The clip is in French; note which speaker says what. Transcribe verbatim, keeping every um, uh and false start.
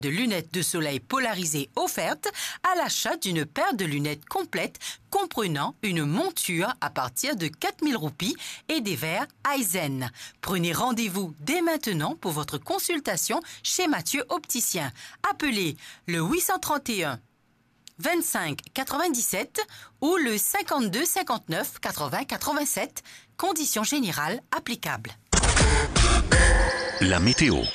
Speaker 1: de lunettes de soleil polarisées offertes à l'achat d'une paire de lunettes complètes comprenant une monture à partir de quatre mille roupies et des verres Aizen. Prenez rendez-vous dès maintenant pour votre consultation chez Mathieu Opticien. Appelez le huit cent trente et un vingt-cinq quatre-vingt-dix-sept ou le cinquante-deux cinquante-neuf quatre-vingts quatre-vingt-sept. Conditions générales applicables.
Speaker 2: La météo.